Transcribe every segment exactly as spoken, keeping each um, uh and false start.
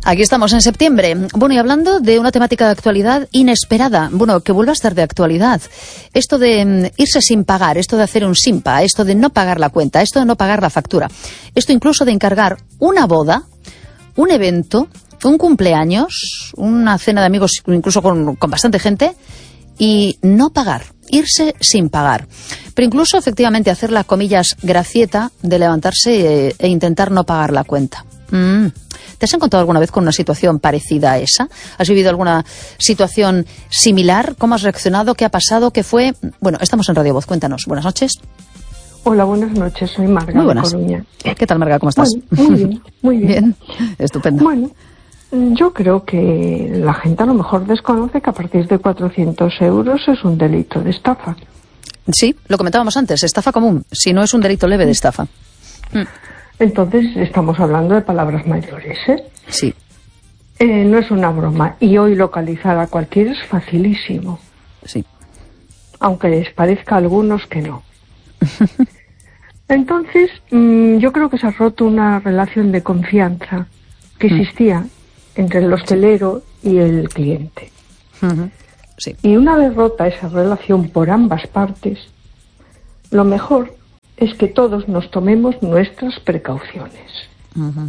Aquí estamos en septiembre. Bueno, y hablando de una temática de actualidad inesperada, bueno, que vuelva a estar de actualidad. Esto de mm, irse sin pagar, esto de hacer un simpa, esto de no pagar la cuenta, esto de no pagar la factura, esto incluso de encargar una boda, un evento, un cumpleaños, una cena de amigos, incluso con, con bastante gente, y no pagar, irse sin pagar. Pero incluso, efectivamente, hacer la, comillas, gracieta de levantarse e, e intentar no pagar la cuenta. Mm. ¿Te has encontrado alguna vez con una situación parecida a esa? ¿Has vivido alguna situación similar? ¿Cómo has reaccionado? ¿Qué ha pasado? ¿Qué fue? Bueno, estamos en Radio Voz. Cuéntanos. Buenas noches. Hola, buenas noches. Soy Marga. Muy buenas. De Coruña. ¿Qué tal, Marga? ¿Cómo estás? Muy, muy bien, muy bien. Bien, estupendo. Bueno, yo creo que la gente a lo mejor desconoce que a partir de cuatrocientos euros es un delito de estafa. Sí, lo comentábamos antes, estafa común, si no es un delito leve de estafa. Mm. Entonces, estamos hablando de palabras mayores, ¿eh? Sí. Eh, no es una broma. Y hoy localizar a cualquiera es facilísimo. Sí. Aunque les parezca a algunos que no. Entonces, mmm, yo creo que se ha roto una relación de confianza que existía mm. entre el hostelero y el cliente. Uh-huh. Sí. Y una vez rota esa relación por ambas partes, lo mejor es que todos nos tomemos nuestras precauciones. Uh-huh.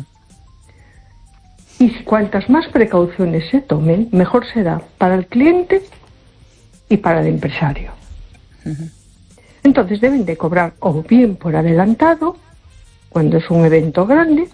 Y cuantas más precauciones se tomen, mejor será para el cliente y para el empresario. Uh-huh. Entonces deben de cobrar o bien por adelantado, cuando es un evento grande,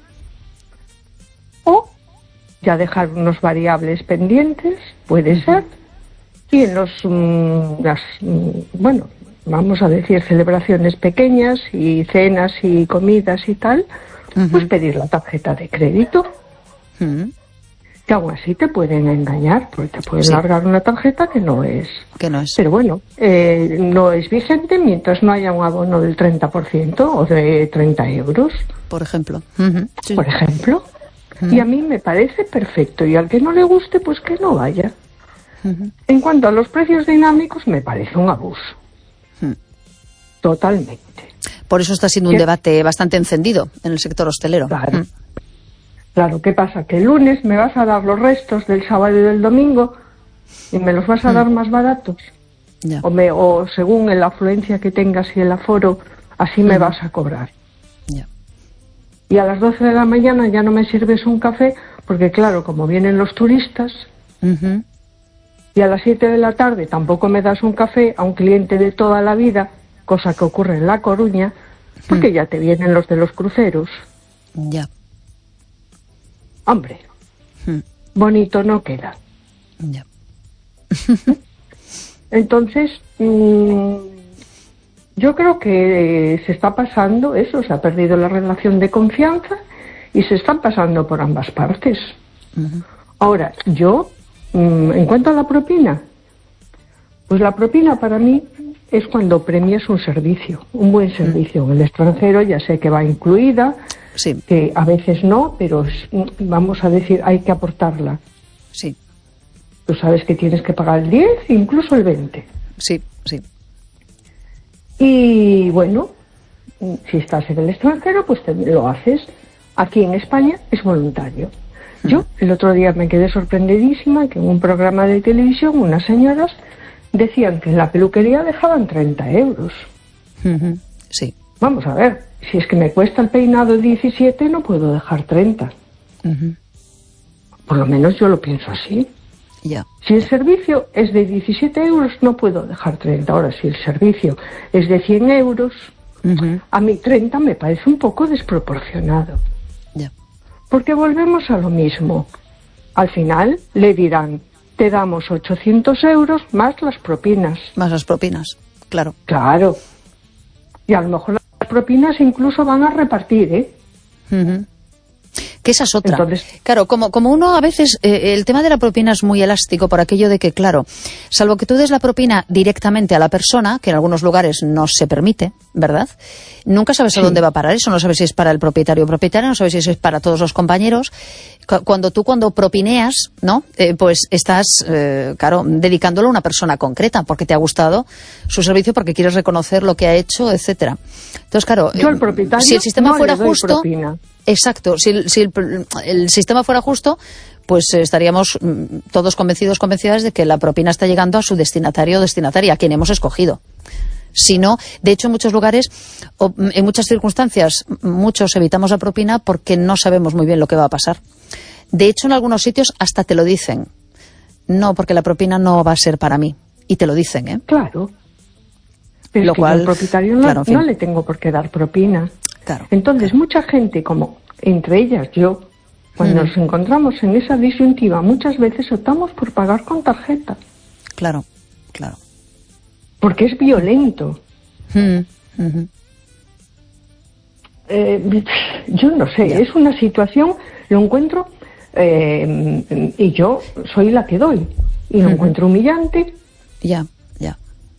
o ya dejar unos variables pendientes, puede uh-huh. ser, y en los, mmm, las, mmm, bueno, vamos a decir, celebraciones pequeñas y cenas y comidas y tal, uh-huh. pues pedir la tarjeta de crédito. Uh-huh. Que aún así te pueden engañar, porque te pueden sí. largar una tarjeta que no es. Que no es. Pero bueno, eh, no es vigente mientras no haya un abono del treinta por ciento o de treinta euros. Por ejemplo. Uh-huh. Sí. Por ejemplo. Uh-huh. Y a mí me parece perfecto. Y al que no le guste, pues que no vaya. Uh-huh. En cuanto a los precios dinámicos, me parece un abuso. Uh-huh. Totalmente. Por eso está siendo un debate bastante encendido en el sector hostelero. Claro. Uh-huh. Claro, ¿qué pasa? Que el lunes me vas a dar los restos del sábado y del domingo y me los vas a mm. dar más baratos. Yeah. O, me, o según la afluencia que tengas y el aforo, así mm. me vas a cobrar. Yeah. Y a las doce de la mañana ya no me sirves un café, porque claro, como vienen los turistas, uh-huh. y a las siete de la tarde tampoco me das un café a un cliente de toda la vida, cosa que ocurre en La Coruña, porque mm. ya te vienen los de los cruceros. Ya. Yeah. Hombre, hmm. bonito no queda. Ya. Entonces, mmm, yo creo que se está pasando eso, se ha perdido la relación de confianza y se están pasando por ambas partes. Uh-huh. Ahora, yo, mmm, en cuanto a la propina, pues la propina para mí es cuando premias un servicio, un buen servicio. Uh-huh. En el extranjero ya sé que va incluida, sí. que a veces no, pero vamos a decir, hay que aportarla. Sí. Tú sabes que tienes que pagar el diez, incluso el veinte. Sí, sí. Y bueno, si estás en el extranjero, pues te lo haces. Aquí en España es voluntario. Uh-huh. Yo el otro día me quedé sorprendidísima que en un programa de televisión unas señoras decían que en la peluquería dejaban treinta euros. Uh-huh. Sí. Vamos a ver, si es que me cuesta el peinado diecisiete, no puedo dejar treinta. Uh-huh. Por lo menos yo lo pienso así. Yeah. Si el servicio es de diecisiete euros, no puedo dejar treinta. Ahora, si el servicio es de cien euros, uh-huh. a mí treinta me parece un poco desproporcionado. Yeah. Porque volvemos a lo mismo. Al final le dirán, te damos ochocientos euros más las propinas. Más las propinas, claro. Claro. Y a lo mejor las propinas incluso van a repartir, ¿eh? Uh-huh. Que esa es otra. Entonces, claro, como, como uno a veces, eh, el tema de la propina es muy elástico por aquello de que, claro, salvo que tú des la propina directamente a la persona, que en algunos lugares no se permite, ¿verdad? Nunca sabes a sí. dónde va a parar eso, no sabes si es para el propietario o propietaria, no sabes si es para todos los compañeros. cuando tú cuando propineas, ¿no? Eh, pues estás, eh, claro, dedicándolo a una persona concreta porque te ha gustado su servicio, porque quieres reconocer lo que ha hecho, etcétera. Entonces, claro, yo al propietario si el sistema no fuera le doy justo, propina. Exacto, si, si el, el sistema fuera justo, pues eh, estaríamos mm, todos convencidos, convencidas de que la propina está llegando a su destinatario o destinataria, a quien hemos escogido. Si no, de hecho, en muchos lugares, o en muchas circunstancias, muchos evitamos la propina porque no sabemos muy bien lo que va a pasar. De hecho, en algunos sitios hasta te lo dicen. No, porque la propina no va a ser para mí. Y te lo dicen, ¿eh? Claro. Pero lo es que cual, yo al propietario no, claro, en fin. no le tengo por qué dar propina. Claro. Entonces, claro. mucha gente, como entre ellas yo, cuando mm. nos encontramos en esa disyuntiva, muchas veces optamos por pagar con tarjeta. Claro, claro. Porque es violento. Mm. Uh-huh. Eh, yo no sé, yeah. es una situación, lo encuentro, eh, y yo soy la que doy, y lo uh-huh. encuentro humillante. Ya, yeah, ya. Yeah.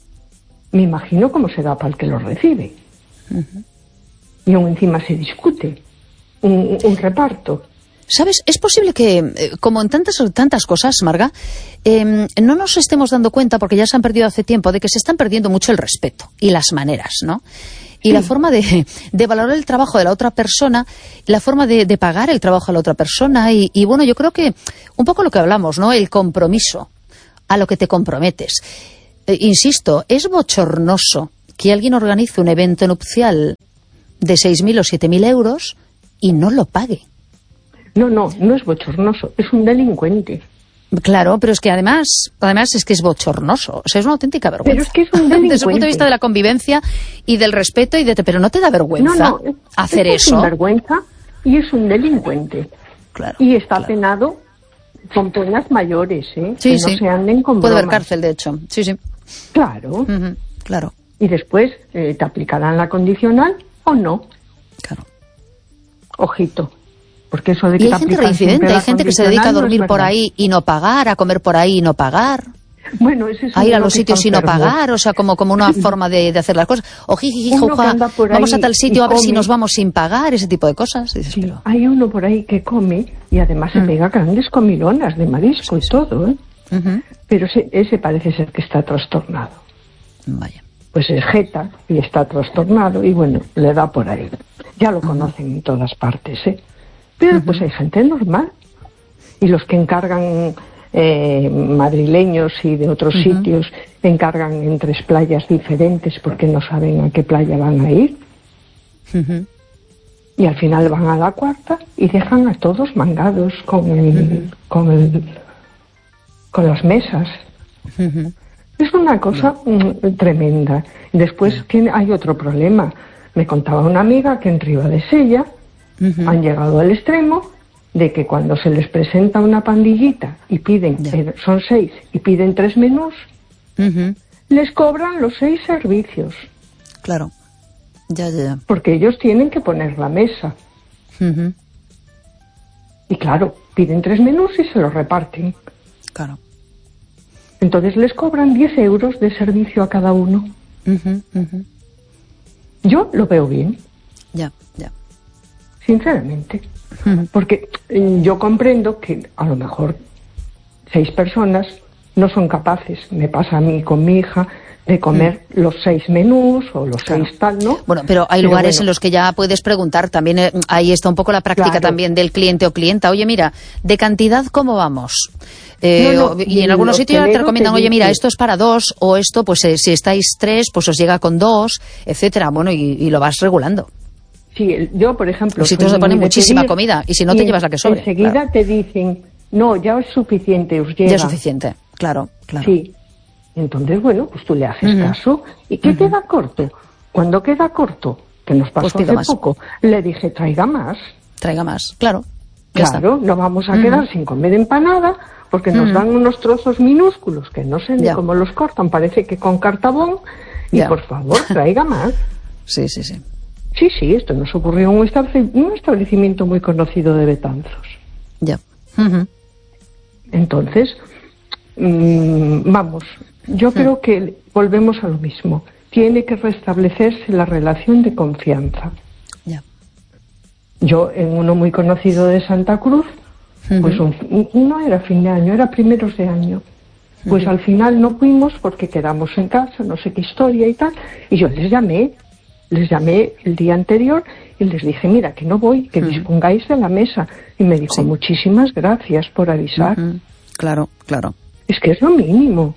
Me imagino cómo será para el que lo recibe. Uh-huh. Y aún encima se discute un, un reparto. ¿Sabes? Es posible que, eh, como en tantas tantas cosas, Marga, eh, no nos estemos dando cuenta, porque ya se han perdido hace tiempo, de que se están perdiendo mucho el respeto y las maneras, ¿no? Y sí. la forma de, de valorar el trabajo de la otra persona, la forma de, de pagar el trabajo de la otra persona. Y, y bueno, yo creo que un poco lo que hablamos, ¿no? El compromiso, a lo que te comprometes. Eh, insisto, es bochornoso que alguien organice un evento nupcial de seis mil o siete mil euros y no lo pague. No, no, no es bochornoso, es un delincuente. Claro, pero es que además, además es que es bochornoso, o sea, es una auténtica vergüenza. Pero es que es un delincuente. Desde el punto de vista de la convivencia y del respeto, y de pero no te da vergüenza no, no, hacer es eso. Es vergüenza y es un delincuente. Claro. Y está claro. penado con penas mayores, ¿eh? Sí, que sí. no se anden con Puede bromas. haber cárcel, de hecho. Sí, sí. Claro. Uh-huh. Claro. Y después eh, te aplicarán la condicional o no. Claro. Ojito. Porque eso de que y hay gente reincidente, hay gente que se dedica a dormir no por ahí y no pagar, a comer por ahí y no pagar. Bueno, ese es a ir a los sitios y no pagar, o sea, como, como una forma de, de hacer las cosas. O jiji, joja, vamos a tal sitio a ver si nos vamos sin pagar, ese tipo de cosas. Dices, sí, pero... Hay uno por ahí que come y además mm. se pega grandes comilonas de marisco sí, y todo, ¿eh? Uh-huh. Pero ese, ese parece ser que está trastornado. Vaya. Pues es jeta y está trastornado y bueno, le da por ahí. Ya lo conocen uh-huh. en todas partes, ¿eh? Pero uh-huh. pues hay gente normal. Y los que encargan eh, madrileños y de otros uh-huh. sitios encargan en tres playas diferentes porque no saben a qué playa van a ir. Uh-huh. Y al final van a la cuarta y dejan a todos mangados con el, uh-huh. con el, con las mesas. Uh-huh. Es una cosa uh-huh. tremenda. Después uh-huh. hay otro problema. Me contaba una amiga que en Ribadesella Uh-huh. han llegado al extremo de que cuando se les presenta una pandillita y piden, yeah. eh, son seis, y piden tres menús, uh-huh. les cobran los seis servicios. Claro, ya, ya. Porque ellos tienen que poner la mesa. Uh-huh. Y claro, piden tres menús y se los reparten. Claro. Entonces les cobran diez euros de servicio a cada uno. Uh-huh, uh-huh. Yo lo veo bien. Ya, ya. Sinceramente, uh-huh. porque yo comprendo que a lo mejor seis personas no son capaces, me pasa a mí con mi hija, de comer uh-huh. los seis menús o los claro. seis tal, ¿no? Bueno, pero hay pero lugares bueno. en los que ya puedes preguntar, también eh, ahí está un poco la práctica claro. también del cliente o clienta. Oye, mira, de cantidad, ¿cómo vamos? Eh, no, no, y en algunos sitios te recomiendan, oye, mira, esto es para dos, o esto, pues eh, si estáis tres, pues os llega con dos, etcétera. Bueno, y, y lo vas regulando. Sí, yo, por ejemplo... Los sitios te ponen muchísima pedir, comida, y si no te llevas la que sobre. Enseguida claro. te dicen, no, ya es suficiente, os llega. Ya es suficiente, claro, claro. Sí. Entonces, bueno, pues tú le haces uh-huh. caso. ¿Y qué uh-huh. queda corto? Cuando queda corto, que nos pasó pues hace más. poco, le dije, traiga más. Traiga más, claro. Claro, no vamos a uh-huh. quedar sin comer empanada, porque uh-huh. nos dan unos trozos minúsculos, que no sé ni ya. cómo los cortan, parece que con cartabón. Y ya. por favor, traiga más. Sí, sí, sí. Sí, sí, esto nos ocurrió en un, establec- un establecimiento muy conocido de Betanzos. Ya. Uh-huh. Entonces, mmm, vamos, yo uh-huh. creo que volvemos a lo mismo. Tiene que restablecerse la relación de confianza. Ya. Yo, en uno muy conocido de Santa Cruz, Uh-huh. Pues un, no era fin de año, era primeros de año. Pues uh-huh. al final no fuimos porque quedamos en casa, no sé qué historia y tal, y yo les llamé, les llamé el día anterior y les dije, mira, que no voy, que uh-huh. dispongáis de la mesa. Y me dijo, sí. muchísimas gracias por avisar. Uh-huh. Claro, claro. Es que es lo mínimo.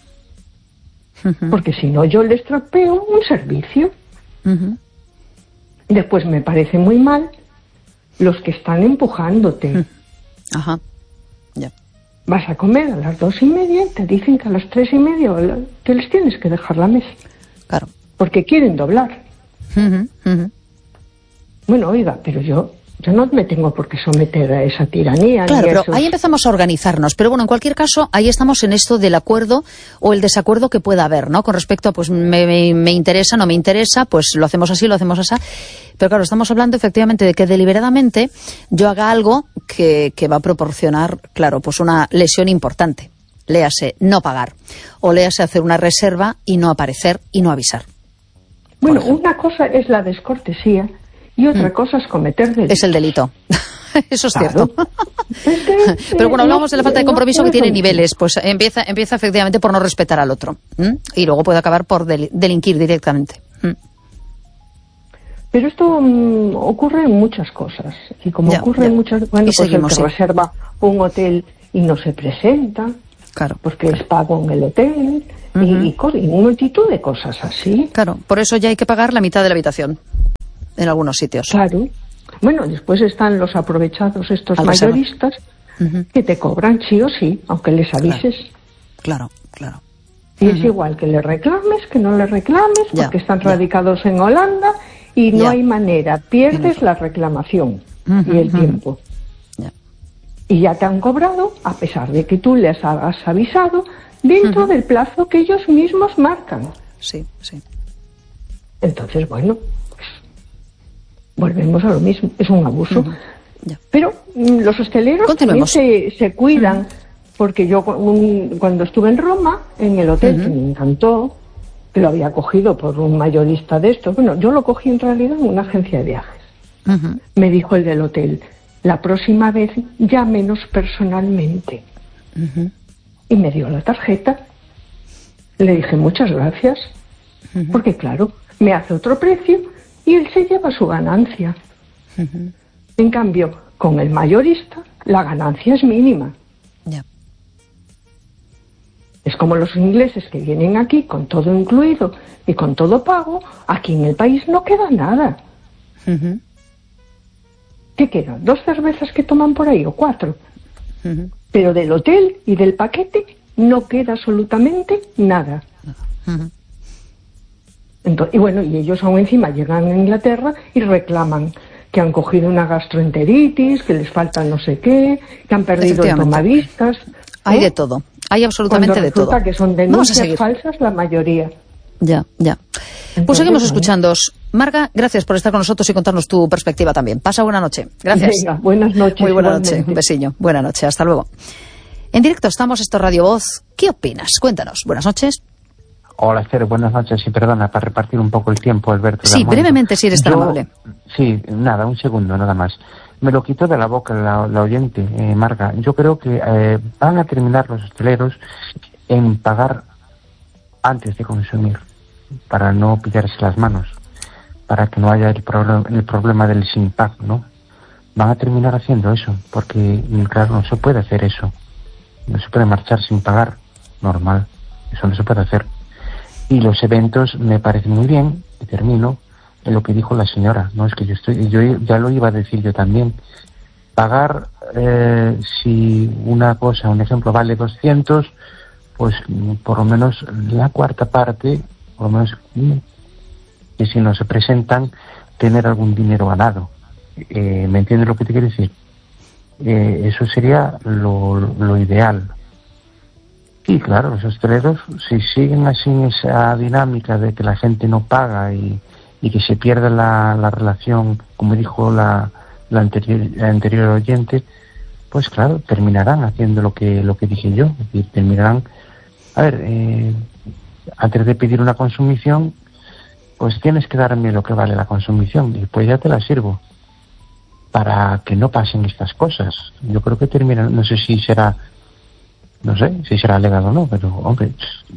Uh-huh. Porque si no, yo les tropeo un servicio. Uh-huh. Después me parece muy mal los que están empujándote. Uh-huh. Ajá, ya. Vas a comer a las dos y media, te dicen que a las tres y media te les tienes que dejar la mesa. Claro. Porque quieren doblar. Uh-huh, uh-huh. Bueno, oiga, pero yo, yo no me tengo por qué someter a esa tiranía. Claro, ni pero esos... ahí empezamos a organizarnos. Pero bueno, en cualquier caso, ahí estamos en esto del acuerdo o el desacuerdo que pueda haber, ¿no? Con respecto a, pues, me, me, me interesa, no me interesa, pues lo hacemos así, lo hacemos así. Pero claro, estamos hablando efectivamente de que deliberadamente yo haga algo que, que va a proporcionar, claro, pues una lesión importante. Léase no pagar. O léase hacer una reserva y no aparecer y no avisar. Bueno, una cosa es la descortesía y otra mm. cosa es cometer delito. Es el delito. Eso es claro. cierto. Es que, Pero bueno, hablamos no, de la falta de compromiso no que tiene niveles. Pues empieza, empieza efectivamente por no respetar al otro. ¿Mm? Y luego puede acabar por del, delinquir directamente. ¿Mm? Pero esto um, ocurre en muchas cosas. Y como ya, ocurre ya. en muchas... Bueno, y pues seguimos, el que sí. reserva un hotel y no se presenta, claro, porque claro. es pago en el hotel, uh-huh. y, y, y una multitud de cosas así. Claro, por eso ya hay que pagar la mitad de la habitación, en algunos sitios. Claro. Bueno, después están los aprovechados estos Al mayoristas, uh-huh. que te cobran sí o sí, aunque les avises. Claro, claro. claro. Y uh-huh. es igual que le reclames, que no le reclames, ya, porque están ya. radicados en Holanda... Y no ya. hay manera, pierdes la reclamación uh-huh, y el uh-huh. tiempo. Ya. Y ya te han cobrado, a pesar de que tú les has avisado, dentro uh-huh. del plazo que ellos mismos marcan. Sí, sí. Entonces, bueno, pues volvemos a lo mismo, es un abuso. Uh-huh. Ya. Pero mm, los hosteleros también se, se cuidan, uh-huh. porque yo un, cuando estuve en Roma, en el hotel, uh-huh. que me encantó, que lo había cogido por un mayorista de estos. Bueno, yo lo cogí en realidad en una agencia de viajes. Uh-huh. Me dijo el del hotel, la próxima vez llámenos personalmente. Uh-huh. Y me dio la tarjeta. Le dije, muchas gracias. Uh-huh. Porque claro, me hace otro precio y él se lleva su ganancia. Uh-huh. En cambio, con el mayorista, la ganancia es mínima. Yeah. Es como los ingleses que vienen aquí con todo incluido y con todo pago. Aquí en el país no queda nada. Uh-huh. ¿Qué queda? ¿Dos cervezas que toman por ahí o cuatro? Uh-huh. Pero del hotel y del paquete no queda absolutamente nada. Uh-huh. Entonces, y bueno, y ellos aún encima llegan a Inglaterra y reclaman que han cogido una gastroenteritis, que les falta no sé qué, que han perdido el tomavistas. Hay ¿eh? de todo. Hay absolutamente de todo. Que son denuncias falsas la mayoría. Ya, ya. Entonces, pues seguimos escuchando. Marga, gracias por estar con nosotros y contarnos tu perspectiva también. Pasa buena noche. Gracias. Venga, buenas noches. Muy buena igualmente. noche. Un besillo. Buena noche. Hasta luego. En directo estamos, esto Radio Voz. ¿Qué opinas? Cuéntanos. Buenas noches. Hola, Esther. Buenas noches. Y perdona, para repartir un poco el tiempo, Alberto. Sí, brevemente, si eres tan Yo, amable. Sí, nada, un segundo, nada más. Me lo quitó de la boca la, la oyente, eh, Marga. Yo creo que eh, van a terminar los hosteleros en pagar antes de consumir, para no pillarse las manos, para que no haya el, pro- el problema del sin pago, ¿no? Van a terminar haciendo eso, porque, claro, no se puede hacer eso. No se puede marchar sin pagar, normal. Eso no se puede hacer. Y los eventos me parecen muy bien, y termino, en lo que dijo la señora, no es que yo estoy, yo ya lo iba a decir yo también, pagar eh, si una cosa, un ejemplo vale doscientos, pues por lo menos la cuarta parte, por lo menos que si no se presentan, tener algún dinero ganado. Eh, ¿Me entiendes lo que te quiero decir? Eh, eso sería lo, lo ideal. Y claro, los hosteleros, si siguen así en esa dinámica de que la gente no paga y y que se pierda la, la relación, como dijo la, la, anterior, la anterior oyente, pues claro, terminarán haciendo lo que lo que dije yo, es decir, terminarán, a ver, eh, antes de pedir una consumición, pues tienes que darme lo que vale la consumición, y pues ya te la sirvo. para que no pasen estas cosas. Yo creo que termina, no sé si será, no sé si será legal o no, pero hombre,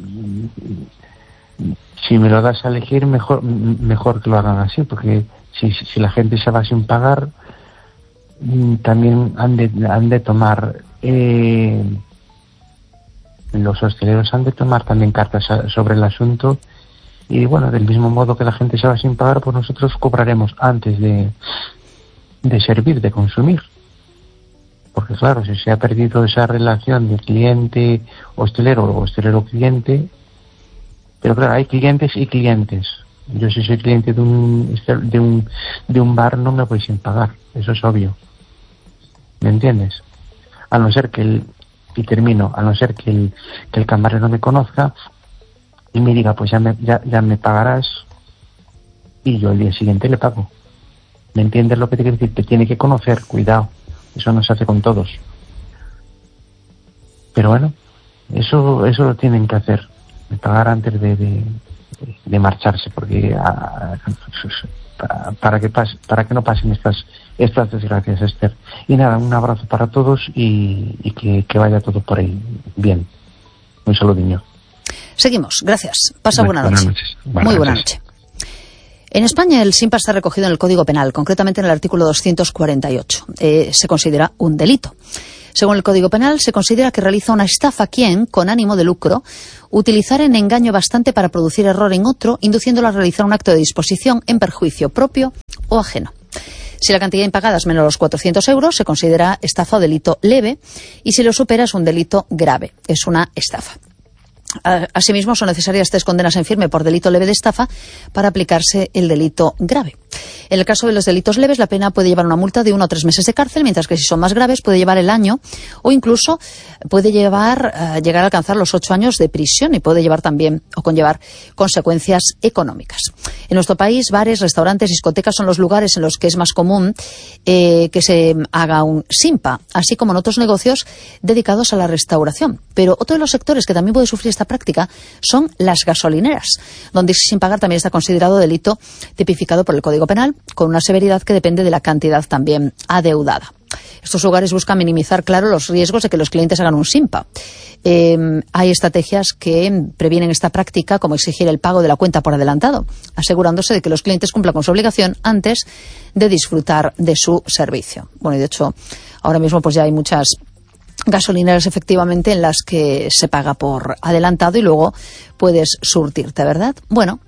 si me lo das a elegir, mejor mejor que lo hagan así, porque si, si la gente se va sin pagar, también han de, han de tomar, eh, los hosteleros han de tomar también cartas sobre el asunto. Y bueno, del mismo modo que la gente se va sin pagar, pues nosotros cobraremos antes de, de servir, de consumir. Porque claro, si se ha perdido esa relación de cliente hostelero o hostelero cliente, pero claro, hay clientes y clientes. Yo si soy cliente de un de un de un bar no me voy sin pagar, eso es obvio. ¿Me entiendes? A no ser que el y termino, a no ser que el que el camarero me conozca y me diga, pues ya me, ya, ya me pagarás, y yo el día siguiente le pago. ¿Me entiendes lo que te quiero decir? Te tiene que conocer, cuidado, eso no se hace con todos. Pero bueno, eso eso lo tienen que hacer, pagar antes de, de, de marcharse, porque a, para, para que pas, para que no pasen estas estas desgracias, Esther. Y nada, un abrazo para todos y, y que, que vaya todo por ahí bien. Un saludinho. Seguimos, gracias. Pasa Bueno, buena noche. buenas noches. Buenas Muy buena noches. noche. En España el SINPA está recogido en el Código Penal, concretamente en el artículo doscientos cuarenta y ocho. Eh, se considera un delito. Según el Código Penal, se considera que realiza una estafa quien, con ánimo de lucro, utilizar en engaño bastante para producir error en otro, induciéndolo a realizar un acto de disposición en perjuicio propio o ajeno. Si la cantidad impagada es menor a los cuatrocientos euros, se considera estafa o delito leve, y si lo supera es un delito grave, es una estafa. Asimismo, son necesarias tres condenas en firme por delito leve de estafa para aplicarse el delito grave. En el caso de los delitos leves, la pena puede llevar una multa de uno o tres meses de cárcel, mientras que si son más graves puede llevar el año o incluso puede llevar uh, llegar a alcanzar los ocho años de prisión y puede llevar también o conllevar consecuencias económicas. En nuestro país, bares, restaurantes, discotecas son los lugares en los que es más común eh, que se haga un SINPA, así como en otros negocios dedicados a la restauración. Pero otro de los sectores que también puede sufrir esta práctica son las gasolineras, donde sin pagar también está considerado delito tipificado por el Código Penal, con una severidad que depende de la cantidad también adeudada. Estos lugares buscan minimizar, claro, los riesgos de que los clientes hagan un SINPA. Eh, hay estrategias que previenen esta práctica, como exigir el pago de la cuenta por adelantado, asegurándose de que los clientes cumplan con su obligación antes de disfrutar de su servicio. Bueno, y de hecho, ahora mismo pues ya hay muchas gasolineras efectivamente en las que se paga por adelantado y luego puedes surtirte, ¿verdad? Bueno,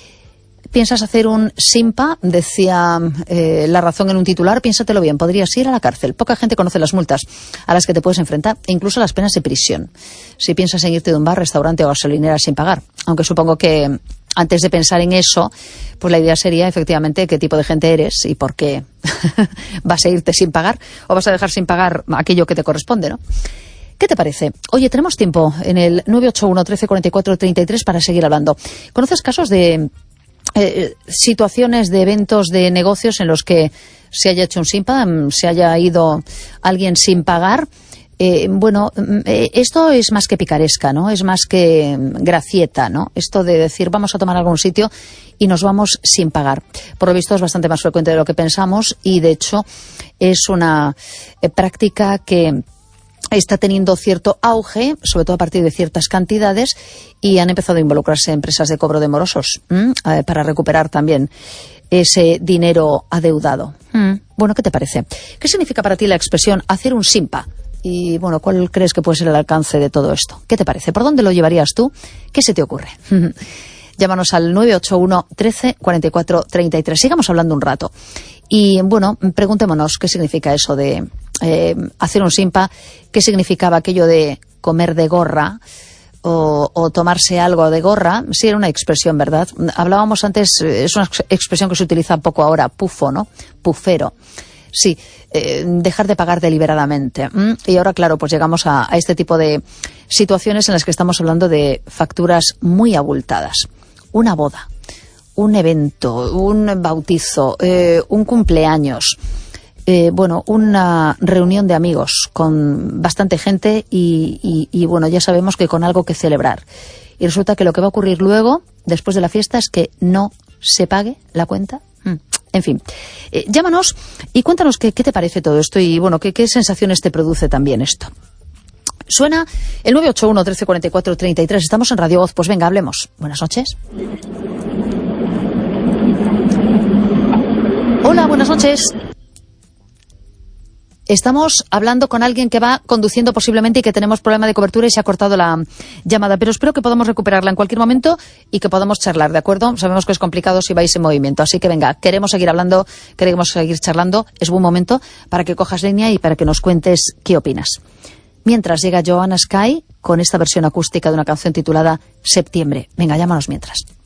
¿piensas hacer un SINPA? Decía eh, La Razón en un titular. Piénsatelo bien, podrías ir a la cárcel. Poca gente conoce las multas a las que te puedes enfrentar e incluso las penas de prisión si piensas en irte de un bar, restaurante o gasolinera sin pagar. Aunque supongo que antes de pensar en eso, pues la idea sería efectivamente qué tipo de gente eres y por qué vas a irte sin pagar o vas a dejar sin pagar aquello que te corresponde, ¿no? ¿Qué te parece? Oye, tenemos tiempo en el nueve ocho uno, trece, cuarenta y cuatro, treinta y tres para seguir hablando. ¿Conoces casos de eh, situaciones, de eventos, de negocios en los que se haya hecho un SINPA, se haya ido alguien sin pagar? Eh, bueno, eh, esto es más que picaresca, ¿no? Es más que gracieta, ¿no? Esto de decir vamos a tomar algún sitio y nos vamos sin pagar. Por lo visto es bastante más frecuente de lo que pensamos y de hecho es una eh, práctica que está teniendo cierto auge, sobre todo a partir de ciertas cantidades, y han empezado a involucrarse empresas de cobro de morosos eh, para recuperar también ese dinero adeudado. ¿Mm? Bueno, ¿qué te parece? ¿Qué significa para ti la expresión hacer un SINPA? Y bueno, ¿cuál crees que puede ser el alcance de todo esto? ¿Qué te parece? ¿Por dónde lo llevarías tú? ¿Qué se te ocurre? Llámanos al nueve ocho uno, trece, cuarenta y cuatro, treinta y tres. Sigamos hablando un rato. Y bueno, preguntémonos qué significa eso de eh, hacer un SINPA, qué significaba aquello de comer de gorra o, o tomarse algo de gorra. Sí, era una expresión, ¿verdad? Hablábamos antes, es una expresión que se utiliza poco ahora, pufo, ¿no? Pufero. Sí, eh, dejar de pagar deliberadamente. ¿Mm? Y ahora, claro, pues llegamos a, a este tipo de situaciones en las que estamos hablando de facturas muy abultadas. Una boda, un evento, un bautizo, eh, un cumpleaños, eh, bueno, una reunión de amigos con bastante gente y, y, y, bueno, ya sabemos que con algo que celebrar. Y resulta que lo que va a ocurrir luego, después de la fiesta, es que no se pague la cuenta. Mm. En fin, eh, llámanos y cuéntanos qué, qué te parece todo esto y, bueno, qué, qué sensaciones te produce también esto. Suena el nueve ocho uno, trece cuarenta y cuatro, treinta y tres. Estamos en Radio Voz. Pues venga, hablemos. Buenas noches. Hola, buenas noches. Estamos hablando con alguien que va conduciendo posiblemente y que tenemos problema de cobertura y se ha cortado la llamada, pero espero que podamos recuperarla en cualquier momento y que podamos charlar, ¿de acuerdo? Sabemos que es complicado si vais en movimiento, así que venga, queremos seguir hablando, queremos seguir charlando, es buen momento para que cojas línea y para que nos cuentes qué opinas. Mientras llega Joanna Sky con esta versión acústica de una canción titulada Septiembre. Venga, llámanos mientras.